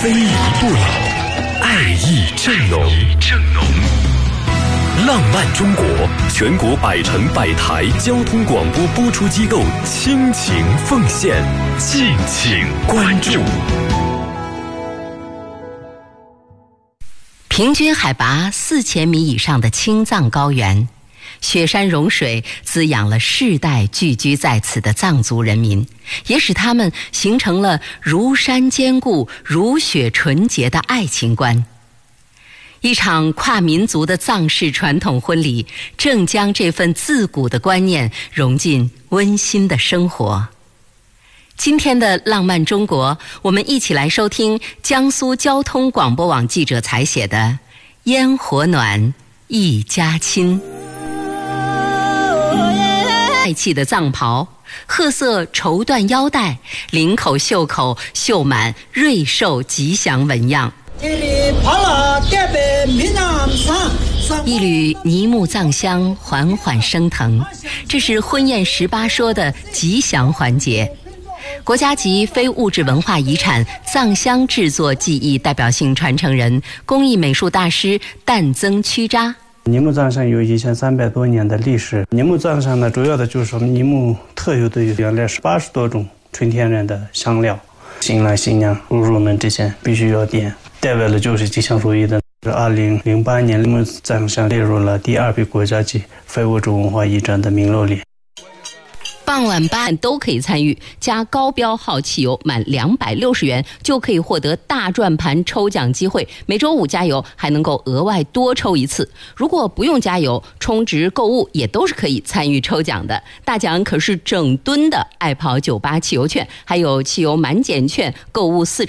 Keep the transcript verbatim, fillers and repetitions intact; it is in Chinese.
非遗不老，爱意正浓。浪漫中国，全国百城百台交通广播播出机构倾情奉献，敬请关注。 平均海拔四千米以上的青藏高原，雪山融水滋养了世代聚居在此的藏族人民，也使他们形成了如山坚固、如雪纯洁的爱情观。一场跨民族的藏式传统婚礼，正将这份自古的观念融进温馨的生活。今天的浪漫中国，我们一起来收听江苏交通广播网记者采写的《烟火暖一家亲》。帅气的藏袍，褐色绸缎腰带，领口袖口绣满瑞寿吉祥纹样。一缕泥木藏香缓缓升腾，这是婚宴十八说的吉祥环节。国家级非物质文化遗产藏香制作技艺代表性传承人、工艺美术大师旦增曲扎。 泥木藏香有一千三百多年的历史。泥木藏香呢，主要的就是我们泥木特有的原来是八十多种纯天然的香料，新郎新娘入门之前必须要点，代表的就是吉祥如意的。二零零八年，泥木藏香列入了第二批国家级非物质文化遗产的名录里。 傍晚八点都可以参与，加高标号汽油满两百六十元就可以获得大转盘抽奖机会。每周五加油还能够额外多抽一次。如果不用加油，充值购物也都是可以参与抽奖的。大奖可是整吨的爱跑九八汽油券，还有汽油满减券、购物四